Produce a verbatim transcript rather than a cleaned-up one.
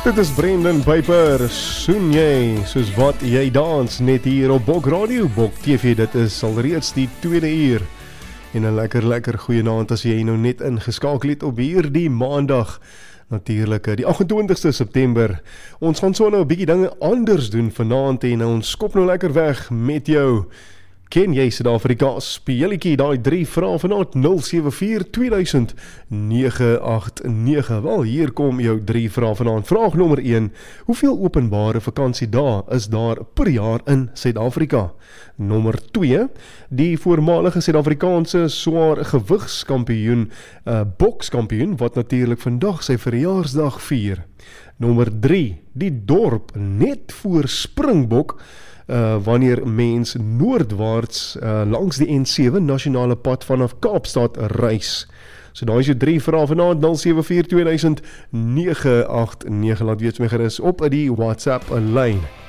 Dit is Brendan Piper, soen jy, soos wat jy dans, net hier op Bok Radio, Bok T V, dit is alreeds die tweede uur, en 'n lekker lekker goeienaand as jy nou net ingeskakel het op hierdie maandag, natuurlik die agt-en-twintigste September. Ons gaan so nou 'n bietjie dinge anders doen vanaand en ons skop nou lekker weg met jou. Ken jy Suid-Afrikaans? Speelietjie, daai drie vrae vanaand nul sewe vier twee duisend nege agt nege. Wel, hier kom jou drie vrae vanaand. Vraag nommer een. Hoeveel openbare vakansiedae is daar per jaar in Suid-Afrika? Nommer twee. Die voormalige Suid-Afrikaanse swaar gewigskampioen, uh, bokskampioen, wat natuurlik vandag sy verjaarsdag vier. Nommer drie. Die dorp net voor Springbok, Uh, wanneer mens noordwaarts uh, langs die N sewe nasionale pad vanaf Kaapstad reis. So daar is jou drie vrae vanaand nul sewe vier twee duisend nege agt nege. Laat weet my gerus op die WhatsApp lyn.